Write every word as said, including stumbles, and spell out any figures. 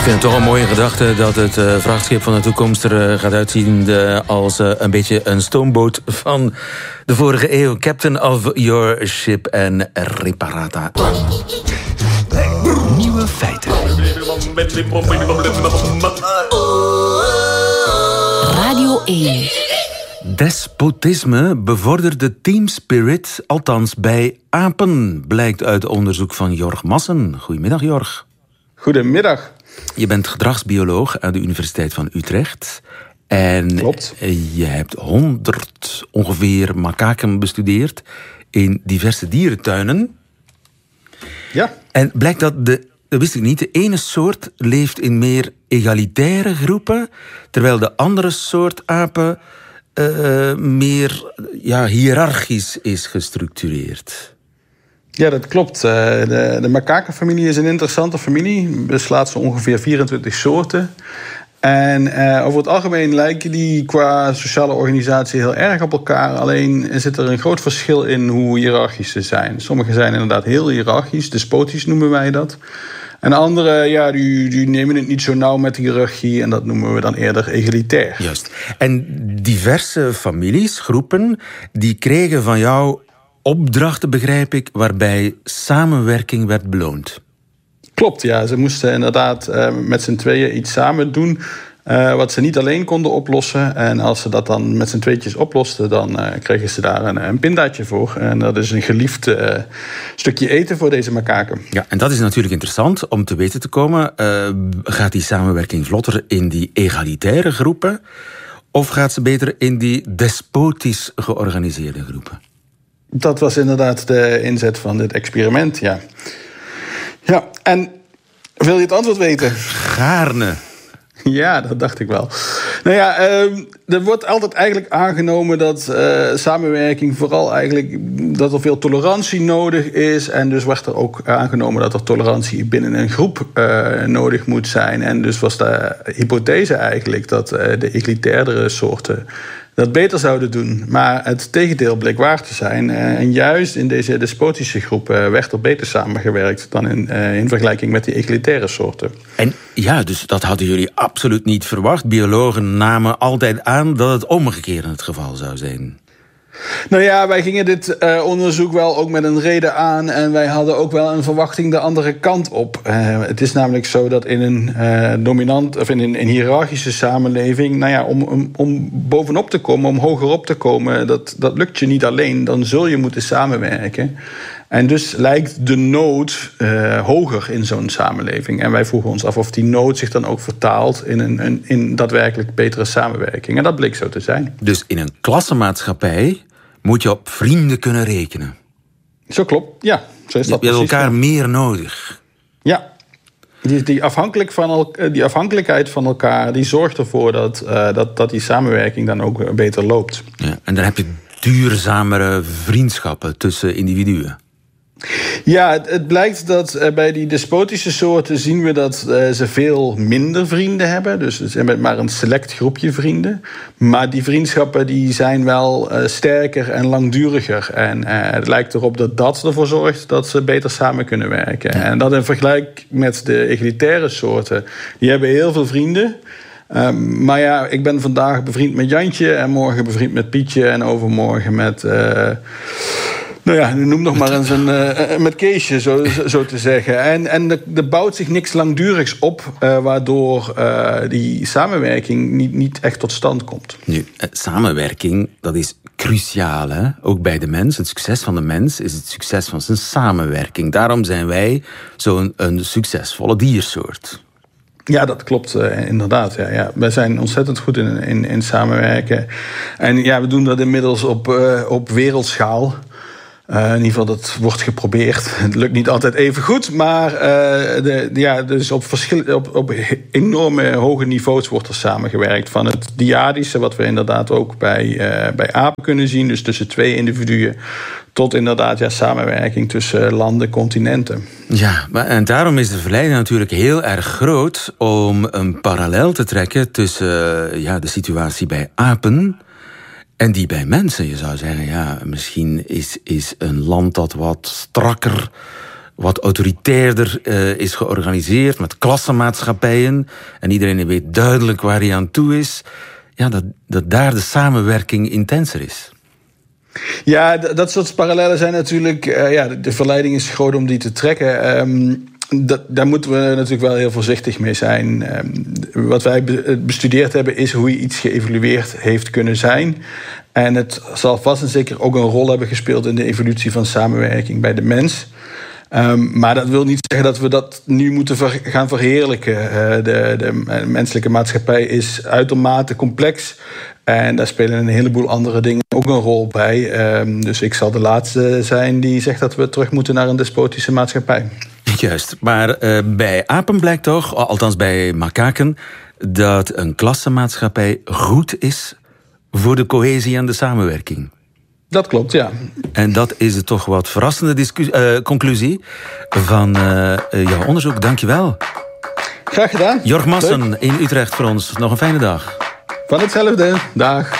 Ik vind het toch een mooie gedachte dat het uh, vrachtschip van de toekomst er uh, gaat uitzien uh, als uh, een beetje een stoomboot van de vorige eeuw. Captain of your ship en reparata. Nieuwe feiten. Radio één. Despotisme bevordert de teamspirit, althans bij apen, blijkt uit onderzoek van Jorg Massen. Goedemiddag, Jorg. Goedemiddag. Je bent gedragsbioloog aan de Universiteit van Utrecht. En Klopt. Je hebt honderd ongeveer makaken bestudeerd in diverse dierentuinen. Ja. En blijkt dat de, dat wist ik niet, de ene soort leeft in meer egalitaire groepen, terwijl de andere soort apen uh, meer ja, hiërarchisch is gestructureerd. Ja, dat klopt. De, de makakenfamilie is een interessante familie. Beslaat zo ongeveer vierentwintig soorten. En uh, over het algemeen lijken die qua sociale organisatie heel erg op elkaar. Alleen zit er een groot verschil in hoe hiërarchisch ze zijn. Sommige zijn inderdaad heel hiërarchisch, despotisch noemen wij dat. En andere, ja, die, die nemen het niet zo nauw met de hiërarchie. En dat noemen we dan eerder egalitair. Juist. En diverse families, groepen, die kregen van jou opdrachten, begrijp ik, waarbij samenwerking werd beloond. Klopt, ja. Ze moesten inderdaad uh, met z'n tweeën iets samen doen uh, wat ze niet alleen konden oplossen. En als ze dat dan met z'n tweetjes oplosten, dan uh, kregen ze daar een, een pindaatje voor. En dat is een geliefd uh, stukje eten voor deze makaken. Ja, en dat is natuurlijk interessant om te weten te komen. Uh, gaat die samenwerking vlotter in die egalitaire groepen, of gaat ze beter in die despotisch georganiseerde groepen? Dat was inderdaad de inzet van dit experiment, ja. Ja, en wil je het antwoord weten? Gaarne. Ja, dat dacht ik wel. Nou ja, uh, er wordt altijd eigenlijk aangenomen dat uh, samenwerking vooral eigenlijk dat er veel tolerantie nodig is. En dus werd er ook aangenomen dat er tolerantie binnen een groep uh, nodig moet zijn. En dus was de hypothese eigenlijk dat uh, de egalitaire soorten dat beter zouden doen. Maar het tegendeel bleek waar te zijn. En juist in deze despotische groepen werd er beter samengewerkt dan in, in vergelijking met die egalitaire soorten. En ja, dus dat hadden jullie absoluut niet verwacht. Biologen namen altijd aan dat het omgekeerde het geval zou zijn. Nou ja, wij gingen dit uh, onderzoek wel ook met een reden aan. En wij hadden ook wel een verwachting de andere kant op. Uh, het is namelijk zo dat in een uh, dominant of in een, een hiërarchische samenleving, nou ja, om, om, om bovenop te komen, om hogerop te komen, dat, dat lukt je niet alleen. Dan zul je moeten samenwerken. En dus lijkt de nood uh, hoger in zo'n samenleving. En wij vroegen ons af of die nood zich dan ook vertaalt in een, een in daadwerkelijk betere samenwerking. En dat bleek zo te zijn. Dus in een klassenmaatschappij moet je op vrienden kunnen rekenen. Zo klopt, ja. Zo is dat. Je hebt elkaar zo. meer nodig. Ja. Die, die, afhankelijk van el, die afhankelijkheid van elkaar, die zorgt ervoor dat, uh, dat, dat die samenwerking dan ook beter loopt. Ja, en dan heb je duurzamere vriendschappen tussen individuen. Ja, het, het blijkt dat uh, bij die despotische soorten zien we dat uh, ze veel minder vrienden hebben. Dus ze hebben maar een select groepje vrienden. Maar die vriendschappen die zijn wel uh, sterker en langduriger. En uh, het lijkt erop dat dat ervoor zorgt dat ze beter samen kunnen werken. Ja. En dat in vergelijking met de egalitaire soorten. Die hebben heel veel vrienden. Um, maar ja, ik ben vandaag bevriend met Jantje en morgen bevriend met Pietje en overmorgen met Uh, Nou ja, noem nog maar eens een uh, met Keesje, zo, zo te zeggen. En, en er, er bouwt zich niks langdurigs op, uh, waardoor uh, die samenwerking niet, niet echt tot stand komt. Nu, samenwerking, dat is cruciaal, hè? Ook bij de mens. Het succes van de mens is het succes van zijn samenwerking. Daarom zijn wij zo'n een succesvolle diersoort. Ja, dat klopt uh, inderdaad. Ja, ja. Wij zijn ontzettend goed in, in, in samenwerken. En ja, we doen dat inmiddels op, uh, op wereldschaal. Uh, in ieder geval, dat wordt geprobeerd. Het lukt niet altijd even goed, maar uh, de, de, ja, dus op, verschil, op, op enorme hoge niveaus wordt er samengewerkt. Van het dyadische, wat we inderdaad ook bij, uh, bij apen kunnen zien, dus tussen twee individuen, tot inderdaad ja, samenwerking tussen landen, continenten. Ja, maar, en daarom is de verleiding natuurlijk heel erg groot om een parallel te trekken tussen uh, ja, de situatie bij apen en die bij mensen. Je zou zeggen, ja, misschien is, is een land dat wat strakker wat autoritairder uh, is georganiseerd, met klassenmaatschappijen, en iedereen weet duidelijk waar hij aan toe is, ja, dat, dat daar de samenwerking intenser is. Ja, d- dat soort parallellen zijn natuurlijk... Uh, ja, de verleiding is groot om die te trekken. Um, dat, daar moeten we natuurlijk wel heel voorzichtig mee zijn. Um, wat wij be- bestudeerd hebben is hoe iets geëvalueerd heeft kunnen zijn. En het zal vast en zeker ook een rol hebben gespeeld in de evolutie van samenwerking bij de mens. Um, maar dat wil niet zeggen dat we dat nu moeten ver- gaan verheerlijken. Uh, de, de menselijke maatschappij is uitermate complex. En daar spelen een heleboel andere dingen ook een rol bij. Um, dus ik zal de laatste zijn die zegt dat we terug moeten naar een despotische maatschappij. Juist, maar uh, bij apen blijkt toch, althans bij makaken, dat een klassenmaatschappij goed is voor de cohesie en de samenwerking. Dat klopt, ja. En dat is de toch wat verrassende discussie, uh, conclusie van uh, jouw onderzoek. Dank je wel. Graag gedaan. Jorg Massen in Utrecht voor ons. Nog een fijne dag. Van hetzelfde. Dag.